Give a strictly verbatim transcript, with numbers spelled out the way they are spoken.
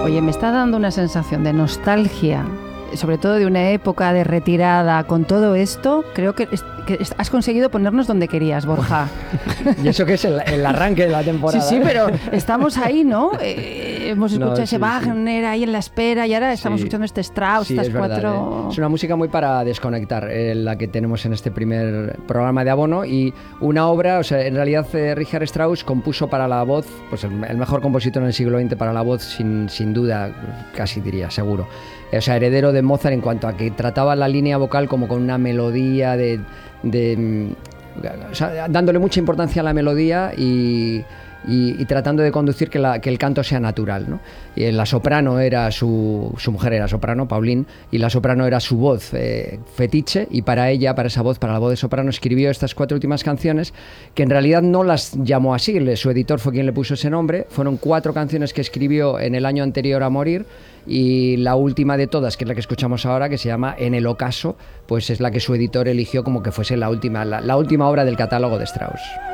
Oye, me está dando una sensación de nostalgia, sobre todo de una época de retirada. Con todo esto, creo que, es, que has conseguido ponernos donde querías, Borja. Y eso que es el, el arranque de la temporada. Sí, sí, pero estamos ahí, ¿no? Eh, hemos escuchado no, ese sí, Wagner sí. ahí en la espera y ahora estamos sí. escuchando este Strauss, sí, estas es cuatro... Verdad, ¿eh? Es una música muy para desconectar, eh, la que tenemos en este primer programa de Abono, y una obra, o sea, en realidad eh, Richard Strauss compuso para la voz, pues el, el mejor compositor en el siglo veinte para la voz, sin, sin duda, casi diría, seguro. O sea, heredero de Mozart en cuanto a que trataba la línea vocal como con una melodía de... de o sea, dándole mucha importancia a la melodía y, y, y tratando de conducir que, la, que el canto sea natural, ¿no? Y la soprano era su, su mujer era soprano, Pauline, y la soprano era su voz eh, fetiche, y para ella, para esa voz, para la voz de soprano, escribió estas cuatro últimas canciones, que en realidad no las llamó así, su editor fue quien le puso ese nombre. Fueron cuatro canciones que escribió en el año anterior a morir, y la última de todas, que es la que escuchamos ahora, que se llama En el ocaso, pues es la que su editor eligió como que fuese la última, la, la última obra del catálogo de Strauss.